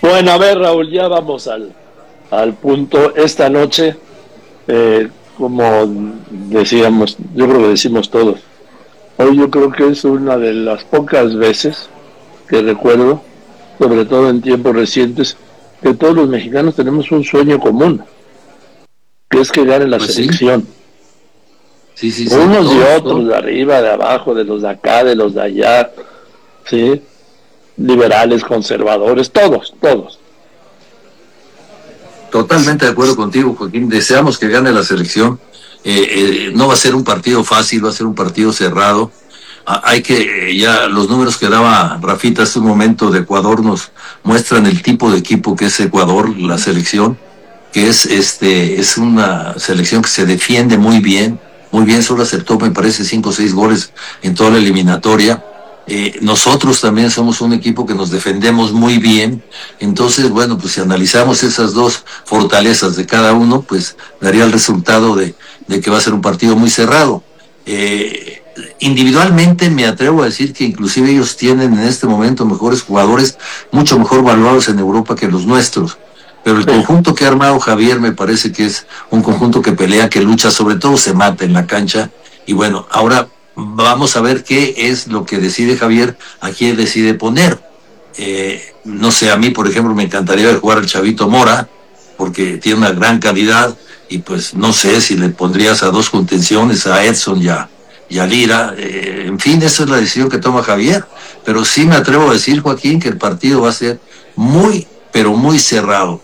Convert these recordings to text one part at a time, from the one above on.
Bueno, a ver, Raúl, ya vamos al punto. Esta noche, como decíamos, yo creo que decimos todos, hoy yo creo que es una de las pocas veces que recuerdo, sobre todo en tiempos recientes, que todos los mexicanos tenemos un sueño común, que es que gane la Pues selección. sí, sí, sí, Unos y todos, otros, de arriba, de abajo, de los de acá, de los de allá, ¿sí? Liberales, conservadores, todos. totalmente de acuerdo contigo, Joaquín. Deseamos que gane la selección. No va a ser un partido fácil, va a ser un partido cerrado. Hay que, ya los números que daba Rafita hace un momento de Ecuador nos muestran el tipo de equipo que es Ecuador, la selección, que es una selección que se defiende muy bien, solo aceptó, me parece, 5 o 6 goles en toda la eliminatoria. Nosotros también somos un equipo que nos defendemos muy bien. Entonces, bueno, pues si analizamos esas dos fortalezas de cada uno, pues daría el resultado de que va a ser un partido muy cerrado. Individualmente me atrevo a decir que inclusive ellos tienen en este momento mejores jugadores, mucho mejor valuados en Europa que los nuestros. Pero el conjunto que ha armado Javier me parece que es un conjunto que pelea, que lucha, sobre todo se mata en la cancha. Y bueno, ahora vamos a ver qué es lo que decide Javier, a quién decide poner. No sé, a mí, por ejemplo, me encantaría ver jugar al Chavito Mora, porque tiene una gran calidad, y pues no sé si le pondrías a dos contenciones, a Edson y a Lira. En fin, esa es la decisión que toma Javier. Pero sí me atrevo a decir, Joaquín, que el partido va a ser muy, pero muy cerrado.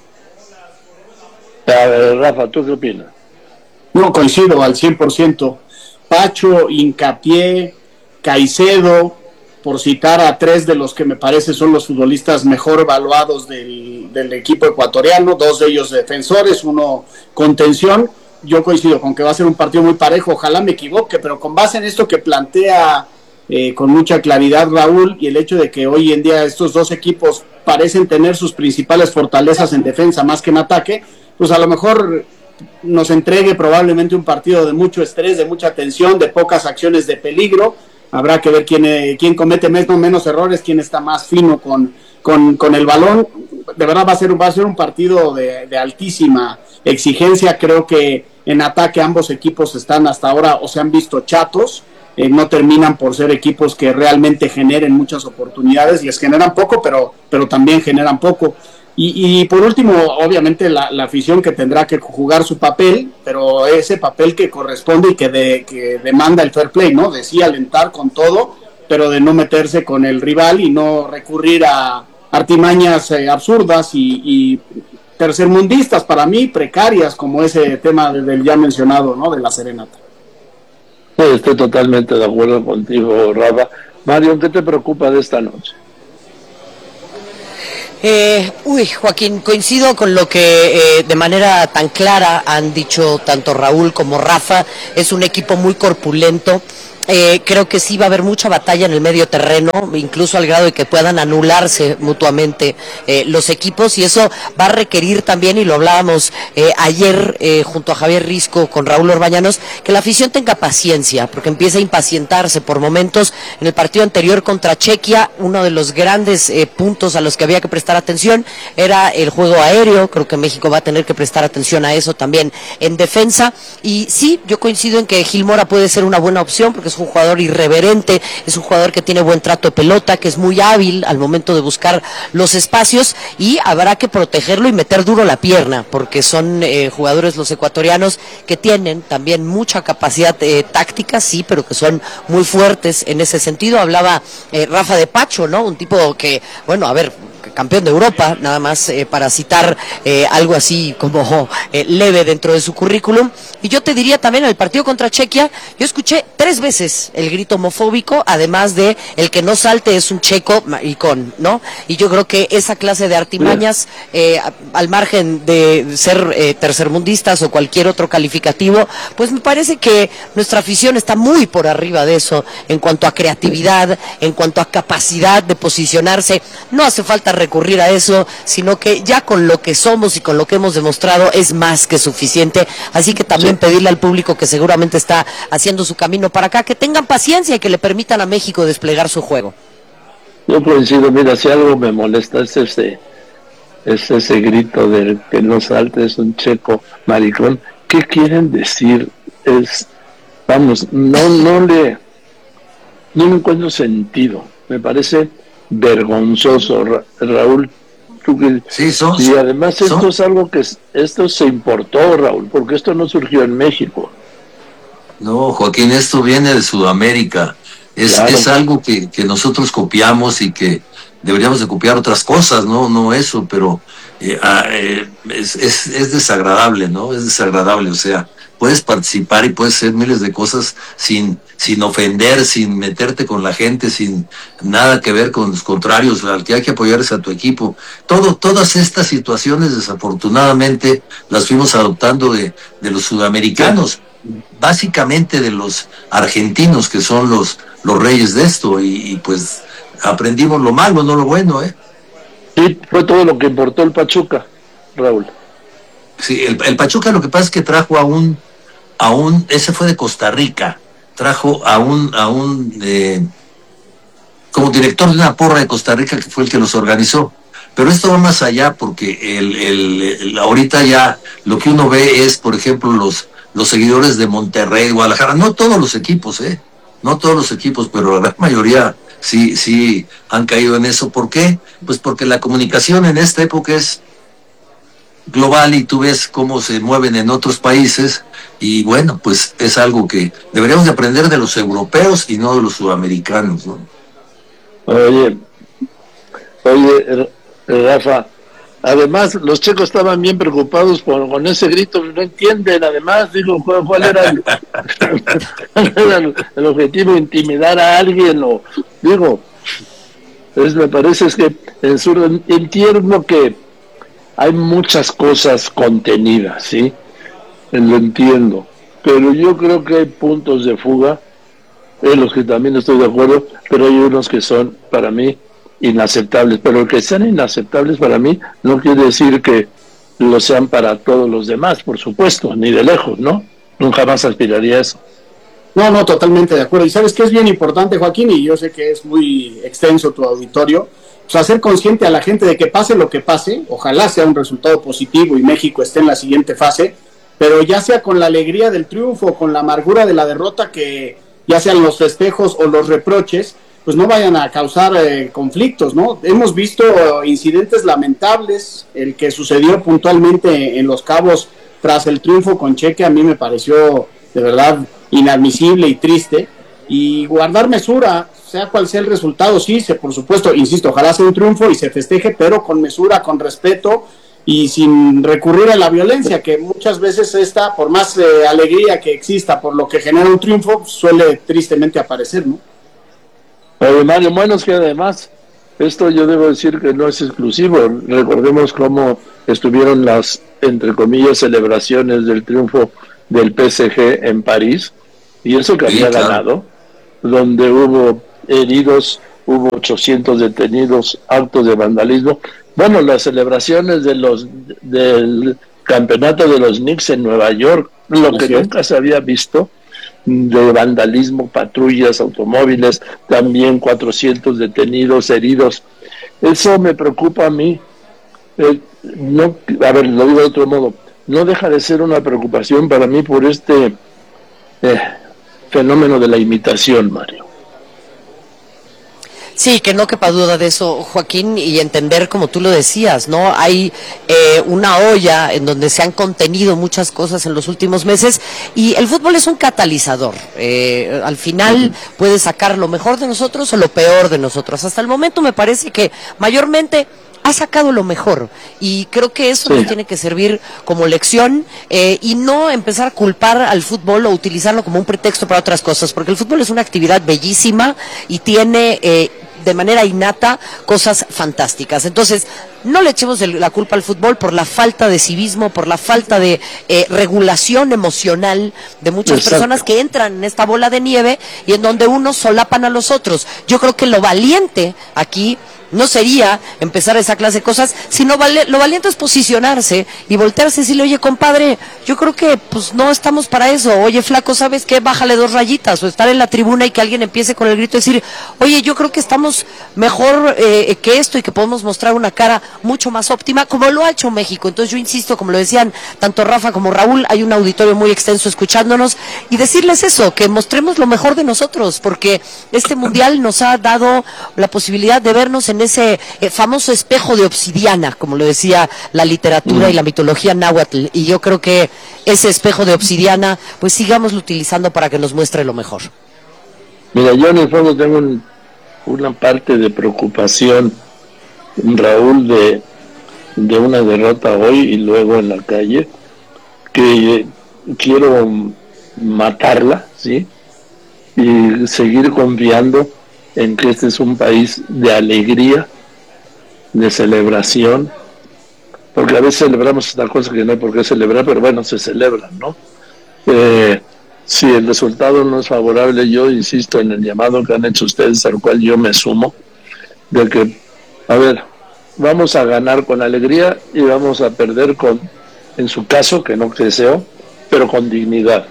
A ver, Rafa, ¿tú qué opinas? No, coincido al 100%. Pacho, Hincapié, Caicedo, por citar a tres de los que me parece son los futbolistas mejor evaluados del equipo ecuatoriano, dos de ellos defensores, uno contención. Yo coincido con que va a ser un partido muy parejo, ojalá me equivoque, pero con base en esto que plantea con mucha claridad Raúl, y el hecho de que hoy en día estos dos equipos parecen tener sus principales fortalezas en defensa más que en ataque, pues a lo mejor nos entregue probablemente un partido de mucho estrés, de mucha tensión, de pocas acciones de peligro. Habrá que ver quién comete menos errores, quién está más fino con el balón. De verdad va a ser un partido de altísima exigencia. Creo que en ataque ambos equipos están hasta ahora o se han visto chatos. No terminan por ser equipos que realmente generen muchas oportunidades, y les generan poco, pero también generan poco. Y por último, obviamente la afición, que tendrá que jugar su papel, pero ese papel que corresponde y que demanda el fair play, ¿no? De sí alentar con todo, pero de no meterse con el rival y no recurrir a artimañas absurdas y tercermundistas, para mí precarias, como ese tema del ya mencionado, ¿no? De la serenata. Sí, estoy totalmente de acuerdo contigo, Rafa. Mario, ¿qué te preocupa de esta noche? Joaquín, coincido con lo que de manera tan clara han dicho tanto Raúl como Rafa. Es un equipo muy corpulento. Creo que sí va a haber mucha batalla en el medio terreno, incluso al grado de que puedan anularse mutuamente los equipos, y eso va a requerir también, y lo hablábamos ayer junto a Javier Risco con Raúl Orbañanos, que la afición tenga paciencia, porque empieza a impacientarse por momentos. En el partido anterior contra Chequia, uno de los grandes puntos a los que había que prestar atención era el juego aéreo. Creo que México va a tener que prestar atención a eso también en defensa, y sí, yo coincido en que Gil Mora puede ser una buena opción, porque es un jugador irreverente, es un jugador que tiene buen trato de pelota, que es muy hábil al momento de buscar los espacios, y habrá que protegerlo y meter duro la pierna, porque son jugadores los ecuatorianos que tienen también mucha capacidad táctica, sí, pero que son muy fuertes en ese sentido. Hablaba Rafa de Pacho, ¿no? Un tipo que, bueno, a ver, campeón de Europa, nada más para citar algo así como leve dentro de su currículum. Y yo te diría también, en el partido contra Chequia, yo escuché 3 veces el grito homofóbico, además de el que no salte es un checo maricón, ¿no? Y yo creo que esa clase de artimañas, al margen de ser tercermundistas o cualquier otro calificativo, pues me parece que nuestra afición está muy por arriba de eso, en cuanto a creatividad, en cuanto a capacidad de posicionarse. No hace falta recurrir a eso, sino que ya con lo que somos y con lo que hemos demostrado es más que suficiente. Así que también pedirle al público, que seguramente está haciendo su camino para acá, que tengan paciencia y que le permitan a México desplegar su juego. Yo coincido, mira, si algo me molesta es es ese grito del que no salte, es un checo maricón. ¿Qué quieren decir? Vamos, no le encuentro sentido. Me parece vergonzoso, Raúl. Sí, Y además esto es algo esto se importó, Raúl, porque esto no surgió en México. No, Joaquín, esto viene de Sudamérica. Es algo que nosotros copiamos y que deberíamos de copiar otras cosas, no eso, pero es desagradable, ¿no? Es desagradable, o sea, puedes participar y puedes hacer miles de cosas sin ofender, sin meterte con la gente, sin nada que ver con los contrarios. Al que hay que apoyar es a tu equipo. Todas estas situaciones, desafortunadamente, las fuimos adoptando de los sudamericanos, básicamente de los argentinos, que son los reyes de esto, y pues aprendimos lo malo, no lo bueno, ¿eh? Sí, fue todo lo que importó el Pachuca, Raúl. Sí, el Pachuca lo que pasa es que trajo ese fue de Costa Rica, trajo como director de una porra de Costa Rica, que fue el que los organizó. Pero esto va más allá, porque ahorita ya lo que uno ve es, por ejemplo, los seguidores de Monterrey, Guadalajara, no todos los equipos, no todos los equipos, pero la gran mayoría sí han caído en eso. ¿Por qué? Pues porque la comunicación en esta época es global y tú ves cómo se mueven en otros países, y bueno, pues es algo que deberíamos de aprender de los europeos y no de los sudamericanos, ¿no? Oye, Rafa, además los checos estaban bien preocupados con ese grito, no entienden, además, digo, ¿cuál era el objetivo? ¿Intimidar a alguien? O digo, me parece es que entiendo que hay muchas cosas contenidas, ¿sí? Lo entiendo, pero yo creo que hay puntos de fuga en los que también estoy de acuerdo, pero hay unos que son, para mí, inaceptables. Pero el que sean inaceptables para mí no quiere decir que lo sean para todos los demás, por supuesto, ni de lejos, ¿no? Nunca más aspiraría a eso. No, totalmente de acuerdo. Y sabes que es bien importante, Joaquín, y yo sé que es muy extenso tu auditorio, pues hacer consciente a la gente de que pase lo que pase, ojalá sea un resultado positivo y México esté en la siguiente fase, pero ya sea con la alegría del triunfo o con la amargura de la derrota, que ya sean los festejos o los reproches, pues no vayan a causar conflictos, ¿no? Hemos visto incidentes lamentables, el que sucedió puntualmente en Los Cabos tras el triunfo con Cheque, a mí me pareció de verdad inadmisible y triste, y guardar mesura, sea cual sea el resultado, sí, por supuesto, insisto, ojalá sea un triunfo y se festeje, pero con mesura, con respeto y sin recurrir a la violencia, que muchas veces esta, por más alegría que exista por lo que genera un triunfo, suele tristemente aparecer, ¿no? Mario, bueno, es que además, esto yo debo decir que no es exclusivo. Recordemos cómo estuvieron las, entre comillas, celebraciones del triunfo del PSG en París, y eso que había ganado, donde hubo heridos, hubo 800 detenidos, actos de vandalismo. Bueno, las celebraciones del campeonato de los Knicks en Nueva York, lo que nunca se había visto, de vandalismo, patrullas, automóviles, también 400 detenidos, heridos. Eso me preocupa a mí. No, a ver, lo digo de otro modo, no deja de ser una preocupación para mí por este fenómeno de la imitación, Mario. Sí, que no quepa duda de eso, Joaquín, y entender, como tú lo decías, ¿no? Hay una olla en donde se han contenido muchas cosas en los últimos meses, y el fútbol es un catalizador. Al final puede sacar lo mejor de nosotros o lo peor de nosotros. Hasta el momento me parece que mayormente ha sacado lo mejor, y creo que eso nos tiene que servir como lección, y no empezar a culpar al fútbol o utilizarlo como un pretexto para otras cosas, porque el fútbol es una actividad bellísima y tiene de manera innata cosas fantásticas. Entonces, no le echemos la culpa al fútbol por la falta de civismo, por la falta de regulación emocional de muchas personas que entran en esta bola de nieve y en donde unos solapan a los otros. Yo creo que lo valiente aquí no sería empezar esa clase de cosas, sino lo valiente es posicionarse y voltearse y decirle, oye, compadre, yo creo que pues no estamos para eso. Oye, flaco, ¿sabes qué? Bájale 2 rayitas. O estar en la tribuna y que alguien empiece con el grito y decir, oye, yo creo que estamos mejor que esto y que podemos mostrar una cara mucho más óptima, como lo ha hecho México. Entonces yo insisto, como lo decían tanto Rafa como Raúl, hay un auditorio muy extenso escuchándonos, y decirles eso, que mostremos lo mejor de nosotros, porque este mundial nos ha dado la posibilidad de vernos en ese famoso espejo de obsidiana, como lo decía la literatura y la mitología náhuatl, y yo creo que ese espejo de obsidiana, pues sigámoslo utilizando para que nos muestre lo mejor. Mira, yo en el fondo tengo una parte de preocupación, Raúl, de una derrota hoy y luego en la calle, que quiero matarla, ¿sí? Y seguir confiando en que este es un país de alegría, de celebración, porque a veces celebramos esta cosa que no hay por qué celebrar, pero bueno, se celebra, ¿no? Si el resultado no es favorable, yo insisto en el llamado que han hecho ustedes, al cual yo me sumo, de que, a ver, vamos a ganar con alegría y vamos a perder en su caso, que no deseo, pero con dignidad.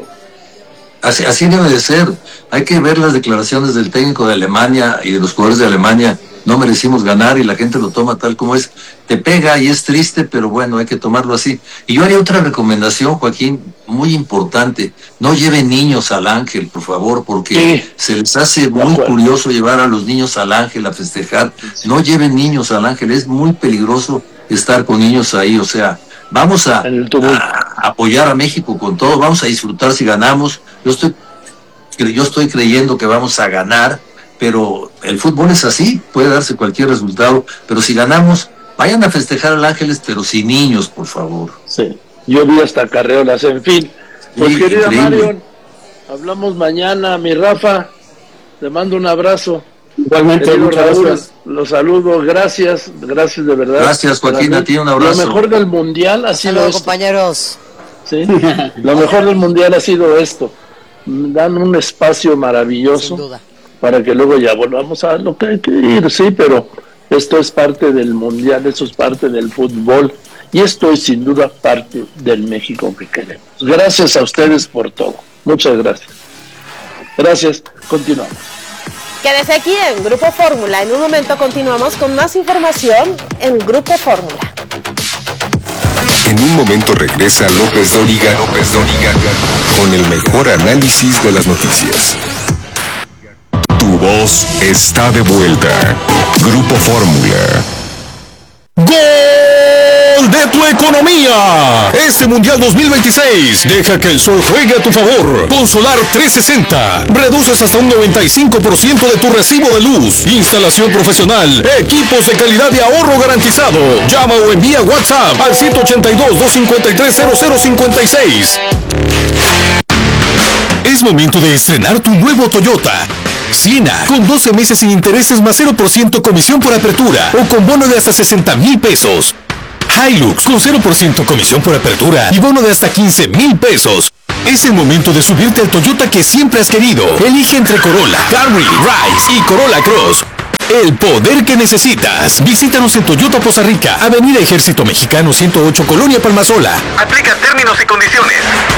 Así debe de ser. Hay que ver las declaraciones del técnico de Alemania y de los jugadores de Alemania. No merecimos ganar y la gente lo toma tal como es. Te pega y es triste, pero bueno, hay que tomarlo así. Y yo haría otra recomendación, Joaquín, muy importante. No lleven niños al Ángel, por favor, porque se les hace muy curioso llevar a los niños al Ángel a festejar. No lleven niños al Ángel, es muy peligroso estar con niños ahí. O sea, vamos a apoyar a México con todo, vamos a disfrutar si ganamos. Yo estoy creyendo que vamos a ganar, pero el fútbol es así, puede darse cualquier resultado, pero si ganamos, vayan a festejar al Ángeles, pero sin niños, por favor. Sí, yo vi hasta carreolas, en fin. Pues querida Marion, hablamos mañana, mi Rafa, te mando un abrazo. Igualmente, muchas Raúl, gracias. Los saludo, gracias de verdad. Gracias, Joaquín, a ti un abrazo. Lo mejor del mundial ha sido Saludos, compañeros. ¿sí? Lo mejor del mundial ha sido esto. Dan un espacio maravilloso para que luego ya volvamos a lo que hay que ir, sí, pero esto es parte del mundial, esto es parte del fútbol y esto es sin duda parte del México que queremos. Gracias a ustedes por todo. Muchas gracias. Gracias. Continuamos. Quédese aquí en Grupo Fórmula. En un momento continuamos con más información en Grupo Fórmula. En un momento regresa López Dóriga con el mejor análisis de las noticias. Tu voz está de vuelta. Grupo Fórmula. ¡Gol de tu economía! Este Mundial 2026 deja que el sol juegue a tu favor. Con Solar 360 reduces hasta un 95% de tu recibo de luz. Instalación profesional, equipos de calidad y ahorro garantizado. Llama o envía WhatsApp al 182-253-0056. Es momento de estrenar tu nuevo Toyota Siena, con 12 meses sin intereses más 0% comisión por apertura o con bono de hasta 60,000 pesos. Hilux, con 0% comisión por apertura y bono de hasta 15,000 pesos. Es el momento de subirte al Toyota que siempre has querido. Elige entre Corolla, Camry, Rise y Corolla Cross. El poder que necesitas. Visítanos en Toyota Poza Rica, Avenida Ejército Mexicano 108, Colonia Palmasola. Aplica términos y condiciones.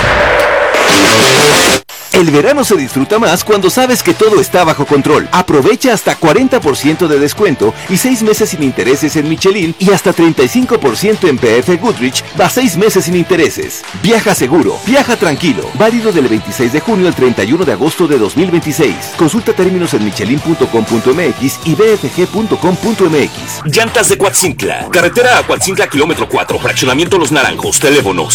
El verano se disfruta más cuando sabes que todo está bajo control. Aprovecha hasta 40% de descuento y 6 meses sin intereses en Michelin y hasta 35% en PF Goodrich, va 6 meses sin intereses. Viaja seguro, viaja tranquilo. Válido del 26 de junio al 31 de agosto de 2026. Consulta términos en michelin.com.mx y bfg.com.mx. Llantas de Coatzincla. Carretera a Coatzincla, kilómetro 4, fraccionamiento Los Naranjos. Teléfono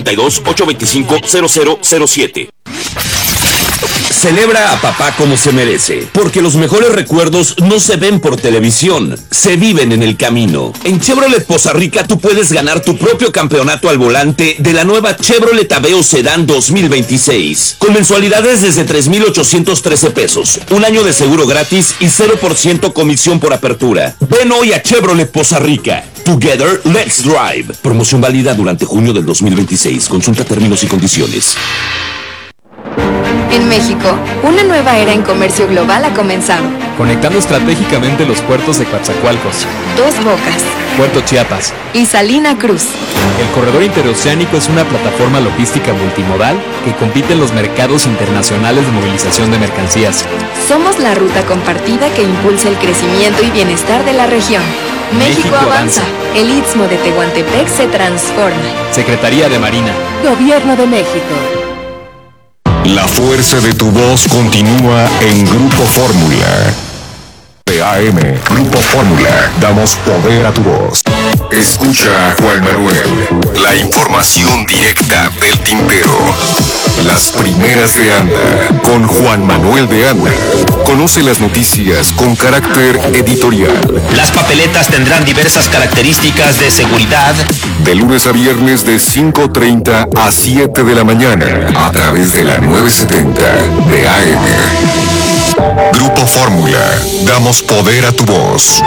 782-825-0007. Celebra a papá como se merece, porque los mejores recuerdos no se ven por televisión, se viven en el camino. En Chevrolet Poza Rica tú puedes ganar tu propio campeonato al volante de la nueva Chevrolet Aveo Sedán 2026, con mensualidades desde 3,813 pesos, un año de seguro gratis y 0% comisión por apertura. Ven hoy a Chevrolet Poza Rica. Together, let's drive. Promoción válida durante junio del 2026. Consulta términos y condiciones. En México, una nueva era en comercio global ha comenzado. Conectando estratégicamente los puertos de Coatzacoalcos, Dos Bocas Puerto Chiapas y Salina Cruz. El corredor interoceánico es una plataforma logística multimodal que compite en los mercados internacionales de movilización de mercancías. Somos la ruta compartida que impulsa el crecimiento y bienestar de la región. México avanza. El Istmo de Tehuantepec se transforma. Secretaría de Marina. Gobierno de México. La fuerza de tu voz continúa en Grupo Fórmula. AM, Grupo Fórmula, damos poder a tu voz. Escucha a Juan Manuel, la información directa del tintero. Las primeras de Anda, con Juan Manuel de Anda. Conoce las noticias con carácter editorial. Las papeletas tendrán diversas características de seguridad. De lunes a viernes de 5:30 a 7 de la mañana, a través de la 970 de AM. Grupo Fórmula, damos poder a tu voz.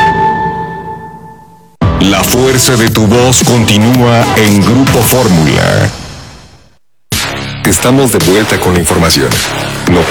La fuerza de tu voz continúa en Grupo Fórmula. Estamos de vuelta con la información. No